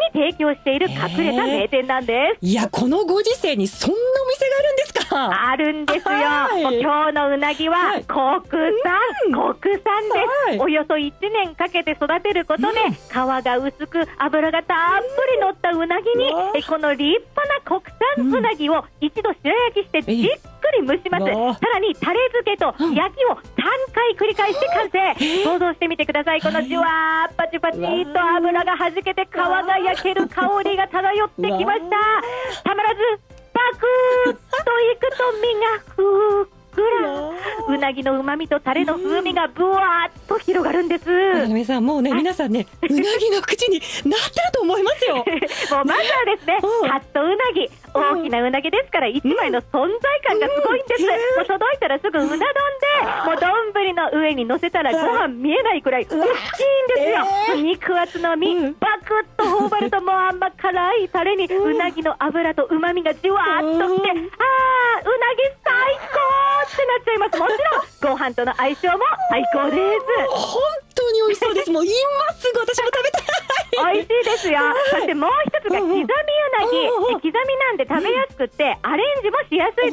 提供している隠れた名店なんです。 いや、このご時世にそんなお店があるんですか？ あるんですよ。 はい、 今日のうなぎは国産です。およそ1年かけて育てることで、皮が薄く脂がたっぷり乗ったうなぎに、この立派な国産うなぎを一度白焼きしてじっくり蒸します。さらにタレ漬けと焼きを3回繰り返して完成。想像してみてください。このじゅわーパチパチっと油がはじけて皮が焼ける香りが漂ってきました。たまらずパクッといくと身がふっくら、うなぎのうまみとタレの風味がぶわーっと広がるんです。 皆さんもうね、皆さんね、うなぎの口になってると思いますよ。 もうまずはですね、カットうなぎ、大きなうなぎですから1枚の存在感がすごいんです。もう届いたらすぐうな丼で、もう丼の上に乗せたらご飯見えないくらい大きいんですよ。肉厚の身、バクッと頬張るともう甘辛いタレにうなぎの脂とうまみがじわーっとして、うなぎ最高ってなっちゃいます。もちろんご飯との相性も最高です。 本当に美味しそうです。もう今すぐ私も食べたい。 美味しいですよ。そしてもう一つが刻みうなぎ。刻みなんで食べやすくてアレンジもしやすいです。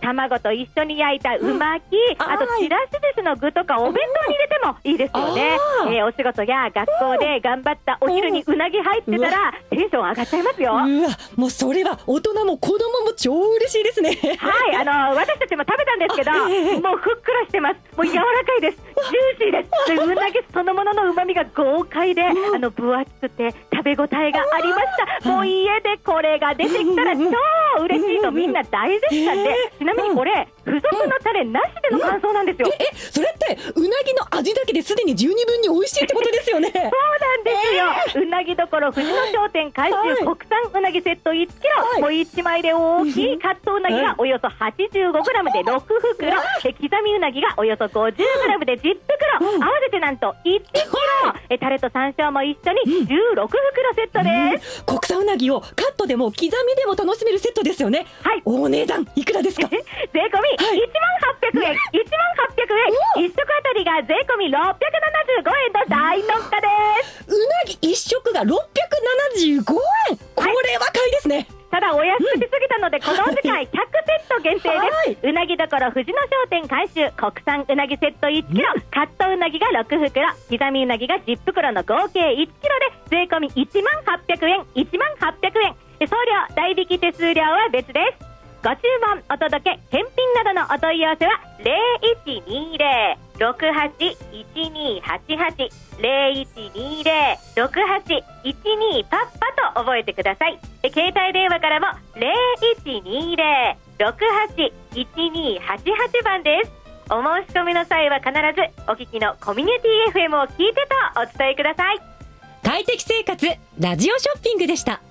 卵と一緒に焼いたうまき、あとちらし寿司の具とかお弁当に入れてもいいですよね。お仕事や学校で頑張ったお昼にうなぎ入ってたらテンション上がっちゃいますよ。 うわ、もうそれは大人も子供も超嬉しいですね。 はい、私たちも食べたんですけど、もうふっくらしてます。もう柔らかいです。ジューシーです。でうなぎそのもののうまみが豪快で、分厚くて食べ応えがありました。もう家でこれが出てきたら超嬉しいとみんな大絶賛で、ちなみにこれ付属のタレなしでの感想なんですよ。 それってうなぎの味だけですでに十二分に美味しいってことですよね。 そうなんですよ。うなぎどころ富士野商店監修国産うなぎセット1キロ、もう1枚で大きいカットうなぎがおよそ 85g で6袋、刻みうなぎがおよそ 50g で10袋、合わせてなんと1キロ、タレと山椒も一緒に16袋セットです。 国産うなぎをカットでも刻みでも楽しめるセットですよね。はい。お値段いくらですか？ 税込み1800円、1食あたりが税込み675円と大特価です。 うなぎ1食が675円、これは買いですね。 ただお安くしすぎたので、このお時間100セット限定です。うなぎどころ富士野商店監修国産うなぎセット1キロ、カットうなぎが6袋、刻みうなぎが10袋の合計1キロで税込み1万800円、1万800円。送料代引き手数料は別です。ご注文、お届け、返品などのお問い合わせは 0120-681288 0120-6812パッパと覚えてください。携帯電話からも 0120-681288 番です。お申し込みの際は必ずお聞きのコミュニティ FM を聞いてとお伝えください。 快適生活ラジオショッピングでした。